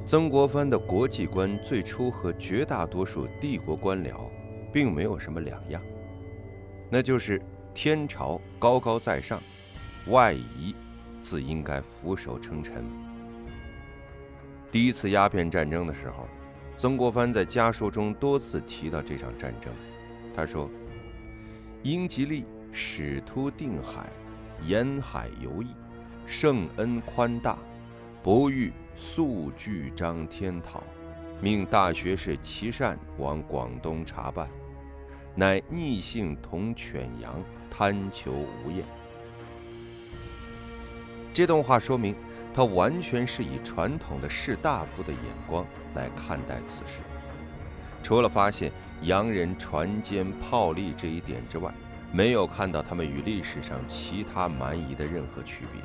曾国藩的国际观最初和绝大多数帝国官僚并没有什么两样，那就是天朝高高在上，外夷自应该俯首称臣。第一次鸦片战争的时候，曾国藩在家书中多次提到这场战争。他说：“英吉利使突定海，沿海游弋，圣恩宽大，不欲速具张天讨，命大学士琦善往广东查办，乃逆性同犬羊，贪求无厌。”这段话说明，他完全是以传统的士大夫的眼光来看待此事。除了发现洋人船坚炮利这一点之外，没有看到他们与历史上其他蛮夷的任何区别。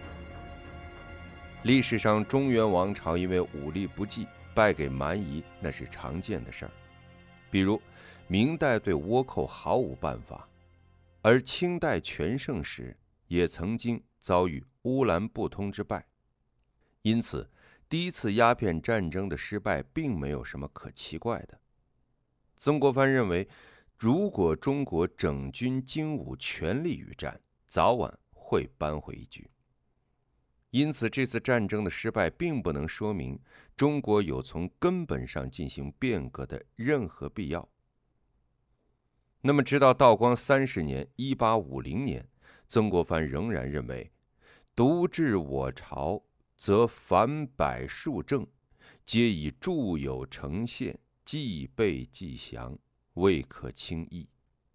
历史上中原王朝因为武力不济败给蛮夷，那是常见的事儿。比如明代对倭寇毫无办法，而清代全盛时也曾经遭遇乌兰布通之败。因此第一次鸦片战争的失败并没有什么可奇怪的。曾国藩认为，如果中国整军精武全力与战，早晚会扳回一局。因此这次战争的失败并不能说明中国有从根本上进行变革的任何必要。那么直到道光30年1850年，曾国藩仍然认为，独治我朝，则凡百数政，皆以著有成宪，既备既详，未可轻易。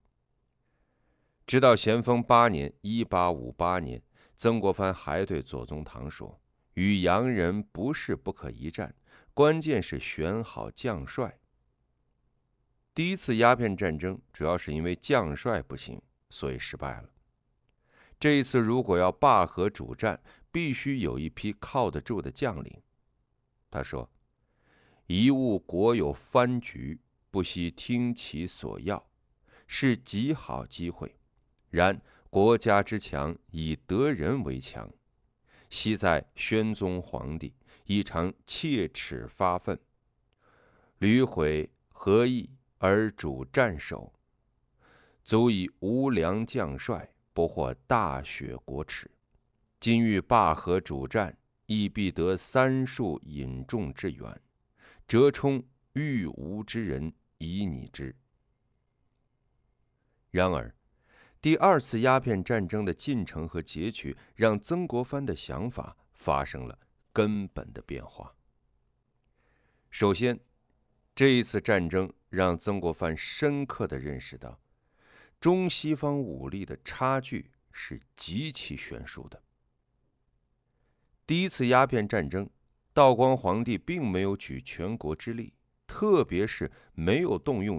直到咸丰8年1858年，曾国藩还对左宗棠说：“与洋人不是不可一战，关键是选好将帅。”第一次鸦片战争主要是因为将帅不行，所以失败了。这一次如果要罢河主战，必须有一批靠得住的将领。他说：“一物国有藩局，不惜听其所要，是极好机会。然国家之强，以得人为强。昔在宣宗皇帝，亦常切齿发愤，屡毁何意而主战守，足以无良将帅，不获大雪国耻。今欲罢河主战，亦必得3数引众之援，折冲欲无之人，以拟之。”然而第二次鸦片战争的进程和结局让曾国藩的想法发生了根本的变化。首先，这一次战争让曾国藩深刻地认识到，中西方武力的差距是极其悬殊的。第一次鸦片战争，道光皇帝并没有举全国之力，特别是没有动用